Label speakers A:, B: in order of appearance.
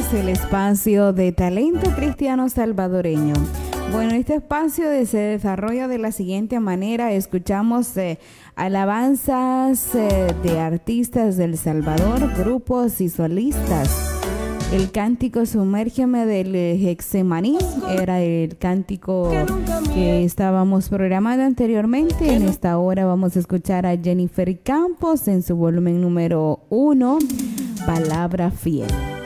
A: el espacio de talento cristiano salvadoreño. Bueno, este espacio se desarrolla de la siguiente manera. Escuchamos alabanzas de artistas del Salvador, grupos y solistas. El cántico Sumérgeme del Hexemaní era el cántico que estábamos programando anteriormente. En esta hora vamos a escuchar a Jennifer Campos en su volumen número 1, Palabra Fiel.